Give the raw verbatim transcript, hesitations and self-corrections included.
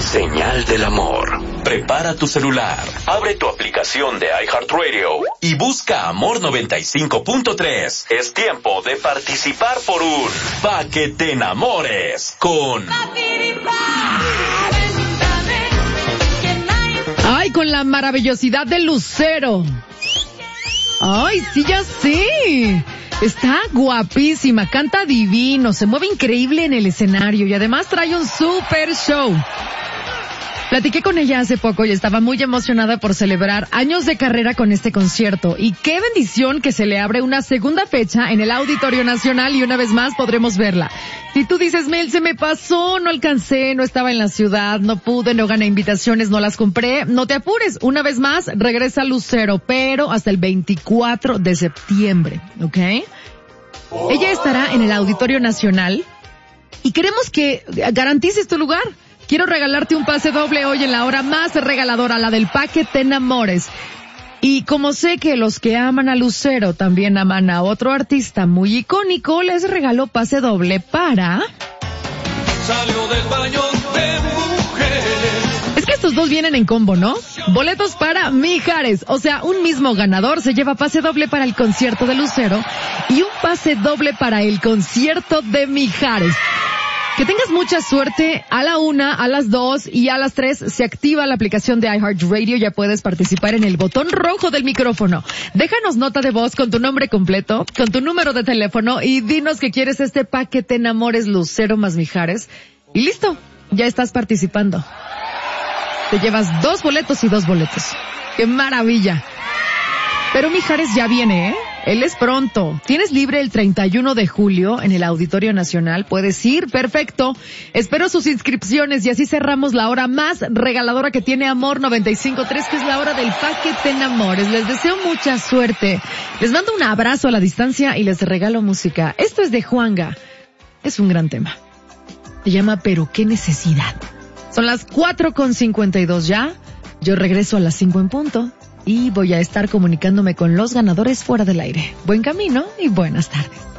Señal del amor. Prepara tu celular, abre tu aplicación de iHeartRadio y busca Amor noventa y cinco punto tres. Es tiempo de participar por un Pa' que te enamores con... Ay, con la maravillosidad de Lucero. Ay, sí, ya sé. Está guapísima, canta divino, se mueve increíble en el escenario y además trae un super show. Platiqué con ella hace poco y estaba muy emocionada por celebrar años de carrera con este concierto. Y qué bendición que se le abre una segunda fecha en el Auditorio Nacional y una vez más podremos verla. Si tú dices, Mel, se me pasó, no alcancé, no estaba en la ciudad, no pude, no gané invitaciones, no las compré, no te apures. Una vez más, regresa Lucero, pero hasta el veinticuatro de septiembre, ¿ok? Ella estará en el Auditorio Nacional y queremos que garantices tu lugar. Quiero regalarte un pase doble hoy en la hora más regaladora, la del Pa' que te enamores. Y como sé que los que aman a Lucero también aman a otro artista muy icónico, les regalo pase doble para... Salió del baño de mujeres. Es que estos dos vienen en combo, ¿no? Boletos para Mijares. O sea, un mismo ganador se lleva pase doble para el concierto de Lucero y un pase doble para el concierto de Mijares. Que tengas mucha suerte. A la una, a las dos y a las tres se activa la aplicación de iHeartRadio. Ya puedes participar en el botón rojo del micrófono. Déjanos nota de voz con tu nombre completo, con tu número de teléfono y dinos que quieres este Pa' que te enamores Lucero más Mijares. Y listo, ya estás participando. Te llevas dos boletos y dos boletos. ¡Qué maravilla! Pero Mijares ya viene, ¿eh? Él es pronto. ¿Tienes libre el treinta y uno de julio en el Auditorio Nacional? Puedes ir, perfecto. Espero sus inscripciones y así cerramos la hora más regaladora que tiene Amor noventa y cinco punto tres, que es la hora del Pa' que te enamores. Les deseo mucha suerte. Les mando un abrazo a la distancia y les regalo música. Esto es de Juanga. Es un gran tema. Se llama Pero qué necesidad. Son las cuatro con cincuenta y dos ya. Yo regreso a las cinco en punto. Y voy a estar comunicándome con los ganadores fuera del aire. Buen camino y buenas tardes.